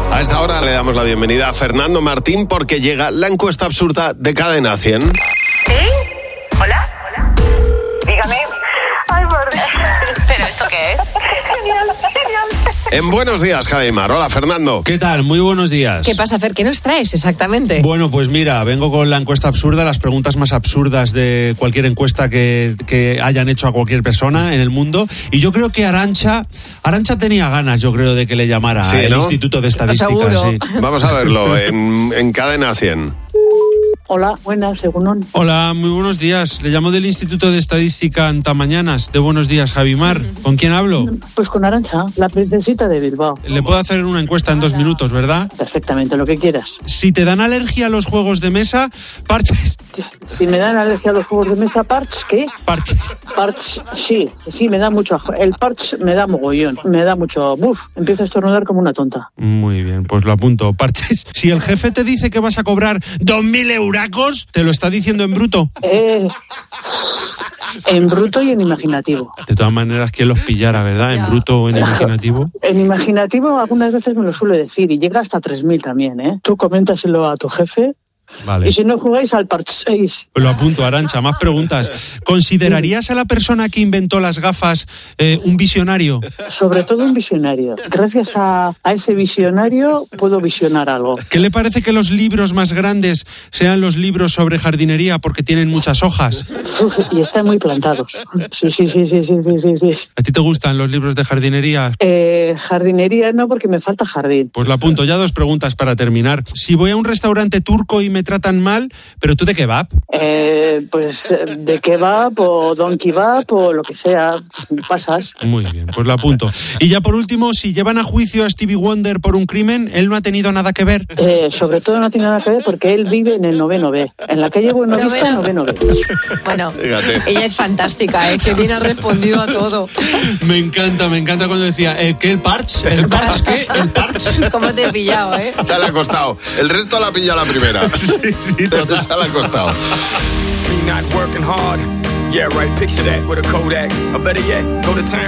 A esta hora le damos la bienvenida a Fernando Martín porque llega la encuesta absurda de Cadena 100. ¿Sí? ¿Hola? Dígame. Ay, por Dios. ¿Pero esto qué es? Genial. En Buenos Días, Javimar. Hola, Fernando. ¿Qué tal? Muy buenos días. ¿Qué pasa, Fer? ¿Qué nos traes exactamente? Bueno, pues mira, vengo con la encuesta absurda, las preguntas más absurdas de cualquier encuesta que hayan hecho a cualquier persona en el mundo. Y yo creo que Arantxa tenía ganas, yo creo, de que le llamara Sí, el ¿no? Instituto de Estadística. Seguro. Sí. Vamos a verlo en Cadena 100. Hola, buenas, según. Hola, muy buenos días. Le llamo del Instituto de Estadística Antamañanas. De Buenos Días, Javimar. ¿Con quién hablo? Pues con Arantxa, la princesita de Bilbao. Le puedo hacer una encuesta en 2 minutos, ¿verdad? Perfectamente, lo que quieras. Si te dan alergia a los juegos de mesa, parches. Si me dan alergia a los juegos de mesa, parch, ¿qué? Parches. Parch, sí, me da mucho. El parch me da mogollón, me da mucho. Empiezo a estornudar como una tonta. Muy bien, pues lo apunto. Parches. Si el jefe te dice que vas a cobrar 2.000 euracos, ¿te lo está diciendo en bruto? En bruto y en imaginativo. De todas maneras, ¿quién los pillara, verdad? ¿En bruto o en imaginativo? En imaginativo algunas veces me lo suele decir y llega hasta 3.000 también, ¿eh? Tú coméntaselo a tu jefe. Vale. Y si no jugáis al parch 6. Pues lo apunto, Arantxa. Más preguntas. ¿Considerarías a la persona que inventó las gafas un visionario? Sobre todo un visionario. Gracias a ese visionario puedo visionar algo. ¿Qué le parece que los libros más grandes sean los libros sobre jardinería porque tienen muchas hojas? Y están muy plantados. Sí. ¿A ti te gustan los libros de jardinería? Jardinería no, porque me falta jardín. Pues lo apunto. Ya 2 preguntas para terminar. Si voy a un restaurante turco y me tratan mal, ¿pero tú de kebab? Pues de kebab o don kebab o lo que sea, pasas. Muy bien, pues lo apunto. Y ya por último, si llevan a juicio a Stevie Wonder por un crimen, ¿él no ha tenido nada que ver? Sobre todo no tiene nada que ver porque él vive en el 9º B. En la calle Buenavista, 9º B. Bueno, Fíjate. ella es fantástica, que bien ha respondido a todo. Me encanta cuando decía, ¿qué el parch? ¿El parch qué? ¿El parch? ¿Cómo te he pillado, eh? Se le ha costado. El resto la ha pillado la primera. Sí, total. Se le ha costado. Me not working hard. Yeah, right, picture that with a Kodak. Or better yet, go to town.